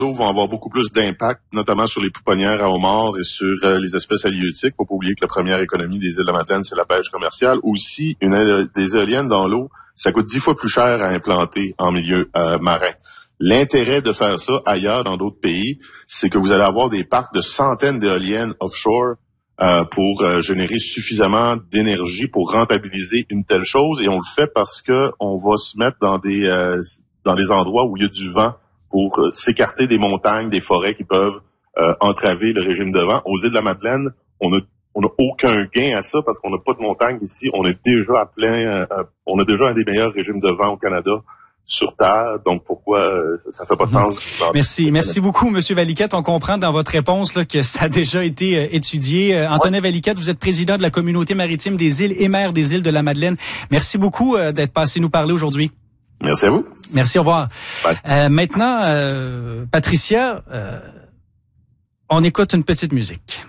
vont avoir beaucoup plus d'impact, notamment sur les pouponnières à homards et sur les espèces halieutiques. Faut pas oublier que la première économie des îles de la Madeleine, c'est la pêche commerciale. Aussi, des éoliennes dans l'eau, ça coûte 10 fois plus cher à implanter en milieu marin. L'intérêt de faire ça ailleurs, dans d'autres pays, c'est que vous allez avoir des parcs de centaines d'éoliennes offshore pour générer suffisamment d'énergie pour rentabiliser une telle chose. Et on le fait parce que on va se mettre dans des endroits où il y a du vent pour s'écarter des montagnes, des forêts qui peuvent entraver le régime de vent. Aux îles de la Madeleine, on n'a aucun gain à ça parce qu'on n'a pas de montagne ici. On est déjà on a déjà un des meilleurs régimes de vent au Canada sur Terre. Donc pourquoi ça fait pas de sens? Merci beaucoup, Monsieur Valiquette. On comprend dans votre réponse là, que ça a déjà été étudié. Antonin Valiquette, vous êtes président de la communauté maritime des îles et maire des îles de la Madeleine. Merci beaucoup d'être passé nous parler aujourd'hui. Merci à vous. Merci, au revoir. Maintenant, Patricia, on écoute une petite musique.